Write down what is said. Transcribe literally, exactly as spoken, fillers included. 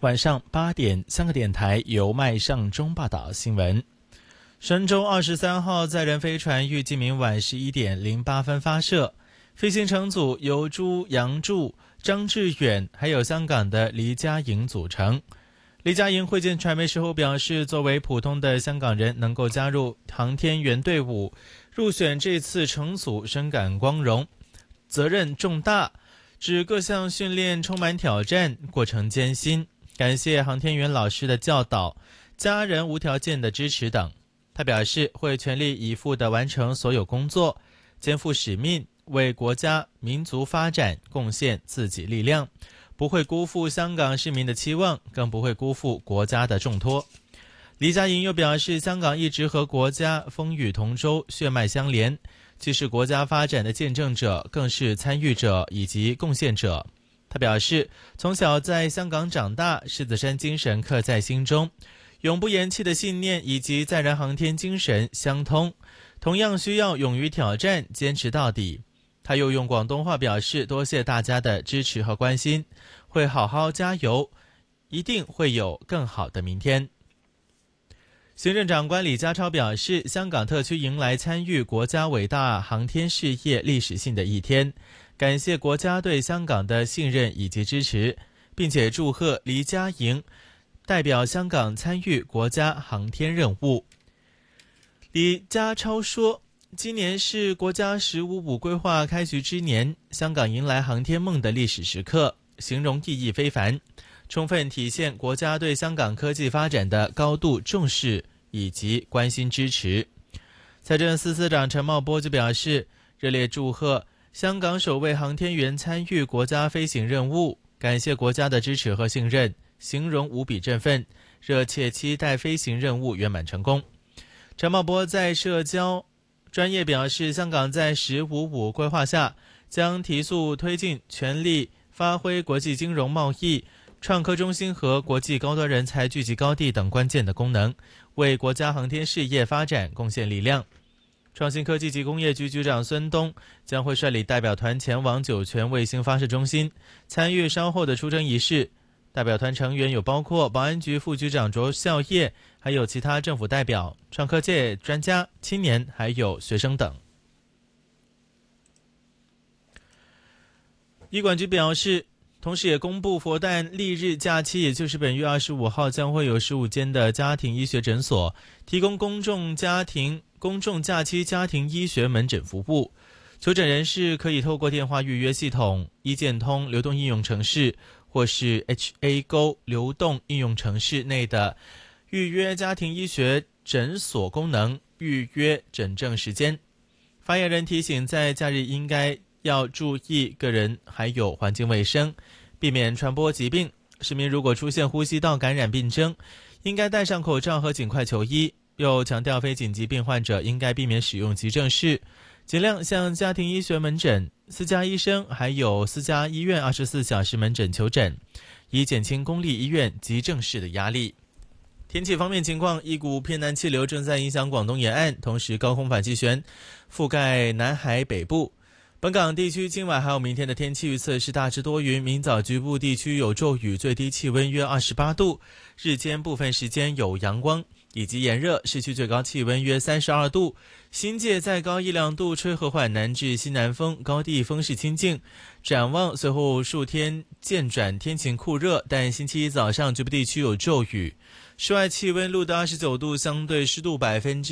晚上八点，香港电台由麦尚中报道新闻。神舟二十三号载人飞船预计明晚十一点零八分发射，飞行乘组由朱杨柱、张志远还有香港的黎嘉莹组成。黎嘉莹会见传媒时候表示，作为普通的香港人能够加入航天员队伍，入选这次乘组深感光荣，责任重大，指各项训练充满挑战，过程艰辛，感谢航天员老师的教导，家人无条件的支持等。他表示会全力以赴地完成所有工作，肩负使命，为国家民族发展贡献自己力量，不会辜负香港市民的期望，更不会辜负国家的重托。黎嘉莹又表示，香港一直和国家风雨同舟，血脉相连，既是国家发展的见证者，更是参与者以及贡献者。他表示，从小在香港长大，狮子山精神刻在心中，永不言弃的信念以及载人航天精神相通，同样需要勇于挑战，坚持到底。他又用广东话表示，多谢大家的支持和关心，会好好加油，一定会有更好的明天。行政长官李家超表示，香港特区迎来参与国家伟大航天事业历史性的一天，感谢国家对香港的信任以及支持，并且祝贺黎嘉莹代表香港参与国家航天任务。李家超说，今年是国家十五五规划开局之年，香港迎来航天梦的历史时刻，形容意义非凡，充分体现国家对香港科技发展的高度重视以及关心支持。财政司司长陈茂波就表示，热烈祝贺香港首位航天员参与国家飞行任务，感谢国家的支持和信任，形容无比振奋，热切期待飞行任务圆满成功。陈茂波在社交专业表示，香港在十五五规划下，将提速推进，全力发挥国际金融贸易、创科中心和国际高端人才聚集高地等关键的功能，为国家航天事业发展贡献力量。创新科技及工业局局长孙东将会率领代表团前往酒泉卫星发射中心，参与稍后的出征仪式。代表团成员有包括保安局副局长卓孝业，还有其他政府代表、创科界专家、青年还有学生等。医管局表示，同时也公布佛诞历日假期，也就是本月二十五号，将会有十五间的家庭医学诊所提供公众家庭公众假期家庭医学门诊服务。求诊人士可以透过电话预约系统、医健通流动应用程式或是 H A Go 流动应用程式内的预约家庭医学诊所功能预约诊症时间。发言人提醒，在假日应该要注意个人还有环境卫生，避免传播疾病。市民如果出现呼吸道感染病征，应该戴上口罩和尽快求医。又强调，非紧急病患者应该避免使用急症室，尽量向家庭医学门诊、私家医生还有私家医院二十四小时门诊求诊，以减轻公立医院急症室的压力。天气方面情况，一股偏南气流正在影响广东沿岸，同时高空反气旋覆盖南海北部。本港地区今晚还有明天的天气预测是大致多云，明早局部地区有骤雨，最低气温约二十八度，日间部分时间有阳光以及炎热，市区最高气温约三十二度，新界再高一两度，吹和缓南至西南风，高地风势清劲。展望随后数天渐转天晴酷热，但星期一早上局部地区有骤雨，室外气温录得二十九度，相对湿度百分之